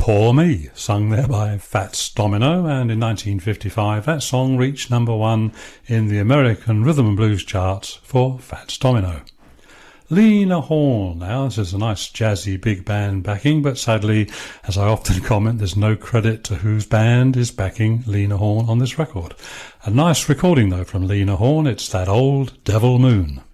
Poor Me, sung there by Fats Domino, and in 1955 that song reached number 1 in the American Rhythm and Blues charts for Fats Domino. Lena Horne now, this is a nice jazzy big band backing, but sadly, as I often comment, there's no credit to whose band is backing Lena Horne on this record. A nice recording though from Lena Horne, it's That Old Devil Moon.